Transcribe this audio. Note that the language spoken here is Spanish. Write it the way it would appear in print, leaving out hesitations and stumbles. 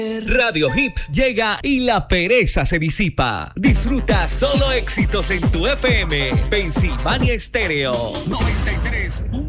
Radio Hits llega y la pereza se disipa. Disfruta solo éxitos en tu FM. Pensilvania Estéreo 93.